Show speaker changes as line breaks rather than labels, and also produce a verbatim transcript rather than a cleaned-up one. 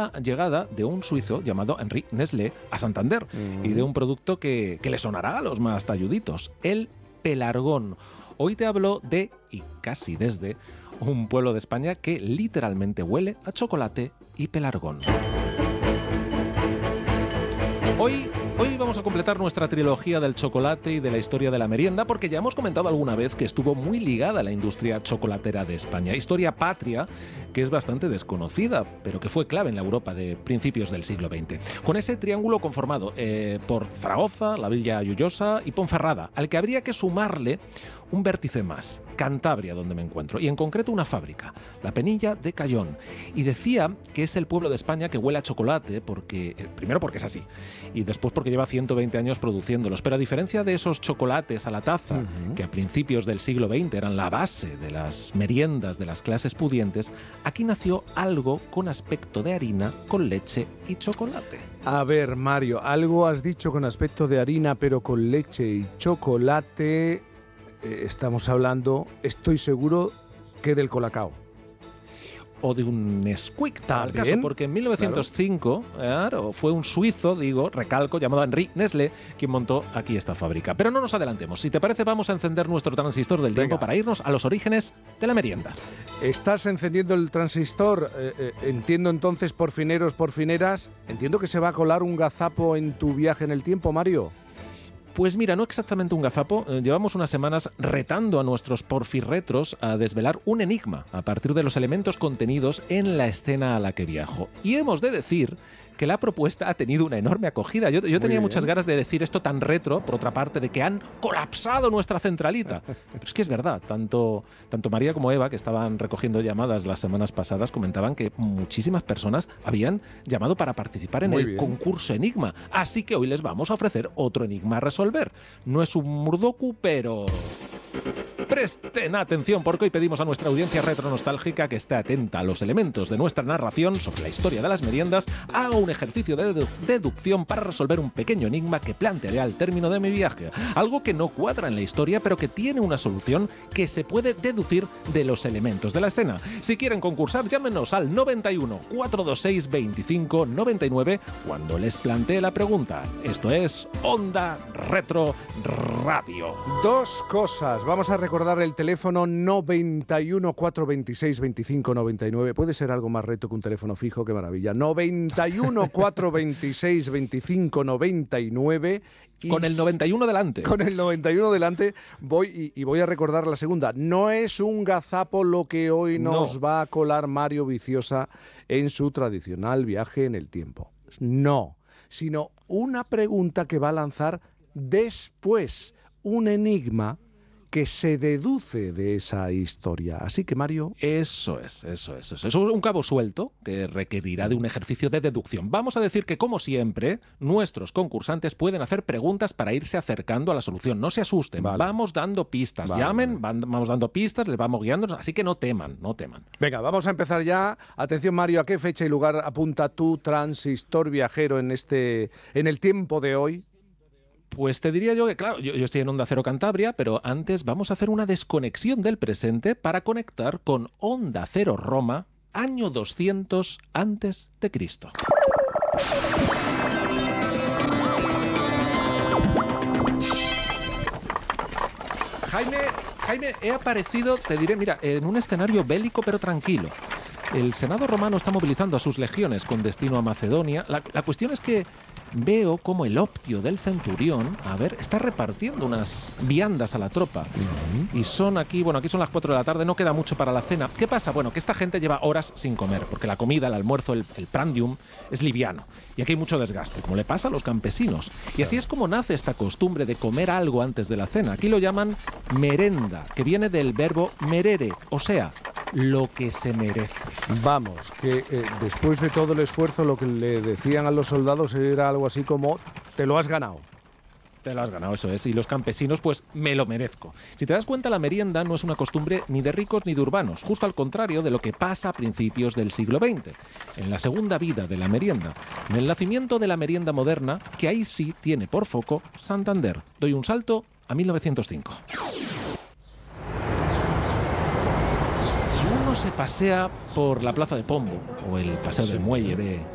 la llegada de un suizo llamado Henri Nestlé a Santander mm. y de un producto que, que le sonará a los más talluditos, el pelargón. Hoy te hablo de, y casi desde, un pueblo de España que literalmente huele a chocolate y pelargón. Hoy, hoy vamos a completar nuestra trilogía del chocolate y de la historia de la merienda, porque ya hemos comentado alguna vez que estuvo muy ligada a la industria chocolatera de España. Historia patria que es bastante desconocida, pero que fue clave en la Europa de principios del siglo veinte. Con ese triángulo conformado eh, por Zaragoza, la Villa Lloyosa y Ponferrada, al que habría que sumarle un vértice más, Cantabria, donde me encuentro, y en concreto una fábrica, la Penilla de Cayón. Y decía que es el pueblo de España que huele a chocolate, porque eh, primero porque es así, y después porque lleva ciento veinte años produciéndolos. Pero a diferencia de esos chocolates a la taza, uh-huh. que a principios del siglo veinte eran la base de las meriendas de las clases pudientes, aquí nació algo con aspecto de harina, con leche y chocolate.
A ver, Mario, algo has dicho con aspecto de harina, pero con leche y chocolate. Eh, estamos hablando, estoy seguro, que del Colacao.
O de un Nesquik,
tal
caso, porque en mil novecientos cinco claro. Claro, fue un suizo, digo, recalco, llamado Henri Nestlé, quien montó aquí esta fábrica. Pero no nos adelantemos. Si te parece, vamos a encender nuestro transistor del Venga. tiempo para irnos a los orígenes de la merienda.
Estás encendiendo el transistor. Eh, eh, entiendo entonces, porfineros, porfineras, entiendo que se va a colar un gazapo en tu viaje en el tiempo, Mario.
Pues mira, no exactamente un gazapo. Eh, llevamos unas semanas retando a nuestros porfirretros a desvelar un enigma a partir de los elementos contenidos en la escena a la que viajo. Y hemos de decir que la propuesta ha tenido una enorme acogida. Yo, yo tenía muchas ganas de decir esto tan retro, por otra parte, de que han colapsado nuestra centralita. Pero es que es verdad, tanto, tanto María como Eva, que estaban recogiendo llamadas las semanas pasadas, comentaban que muchísimas personas habían llamado para participar en Muy el bien. concurso Enigma. Así que hoy les vamos a ofrecer otro enigma a resolver. No es un Murdoku, pero... Presten atención, porque hoy pedimos a nuestra audiencia retronostálgica que esté atenta a los elementos de nuestra narración sobre la historia de las meriendas, haga un ejercicio de dedu- deducción para resolver un pequeño enigma que plantearé al término de mi viaje. Algo que no cuadra en la historia, pero que tiene una solución que se puede deducir de los elementos de la escena. Si quieren concursar, llámenos al noventa y uno, cuatrocientos veintiséis, veinticinco noventa y nueve cuando les plantee la pregunta. Esto es Onda Retro Radio.
Dos cosas. Vamos a recordar el teléfono noventa y uno, cuatrocientos veintiséis, veinticinco noventa y nueve. Puede ser algo más reto que un teléfono fijo, qué maravilla. noventa y uno, cuatrocientos veintiséis, veinticinco noventa y nueve. Y
con el noventa y uno delante.
Con el noventa y uno delante voy y, y voy a recordar la segunda. No es un gazapo lo que hoy nos no. va a colar Mario Viciosa en su tradicional viaje en el tiempo. No, sino una pregunta que va a lanzar después, un enigma que se deduce de esa historia. Así que, Mario...
Eso es, eso es, eso es. Un cabo suelto que requerirá de un ejercicio de deducción. Vamos a decir que, como siempre, nuestros concursantes pueden hacer preguntas para irse acercando a la solución. No se asusten. Vale. Vamos dando pistas. Vale, Llamen, vale. vamos dando pistas, les vamos guiando. Así que no teman, no teman.
Venga, vamos a empezar ya. Atención, Mario, ¿a qué fecha y lugar apunta tu transistor viajero en, este, en el tiempo de hoy?
Pues te diría yo que, claro, yo, yo estoy en Onda Cero Cantabria, pero antes vamos a hacer una desconexión del presente para conectar con Onda Cero Roma, año doscientos antes de Cristo. Jaime, Jaime, he aparecido, te diré, mira, en un escenario bélico pero tranquilo. El Senado romano está movilizando a sus legiones con destino a Macedonia. La, la cuestión es que veo como el optio del centurión, a ver, está repartiendo unas viandas a la tropa. Uh-huh. Y son aquí, bueno, aquí son las cuatro de la tarde, no queda mucho para la cena. ¿Qué pasa? Bueno, que esta gente lleva horas sin comer, porque la comida, el almuerzo, el, el prandium, es liviano. Y aquí hay mucho desgaste, como le pasa a los campesinos. Y así es como nace esta costumbre de comer algo antes de la cena. Aquí lo llaman merenda, que viene del verbo merere, o sea, lo que se merece.
Vamos, que eh, después de todo el esfuerzo lo que le decían a los soldados era algo así como, te lo has ganado.
Te lo has ganado, eso es. Y los campesinos, pues, me lo merezco. Si te das cuenta, la merienda no es una costumbre ni de ricos ni de urbanos, justo al contrario de lo que pasa a principios del siglo veinte, en la segunda vida de la merienda, en el nacimiento de la merienda moderna, que ahí sí tiene por foco Santander. Doy un salto a mil novecientos cinco. Si uno se pasea por la Plaza de Pombo o el Paseo sí. del Muelle, ve